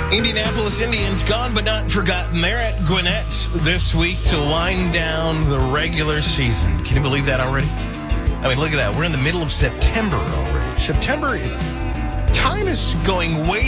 Indianapolis Indians gone but not forgotten. They're at Gwinnett this week to wind down the regular season. Can you believe that already? I mean, look at that. We're in the middle of September already. Time is going way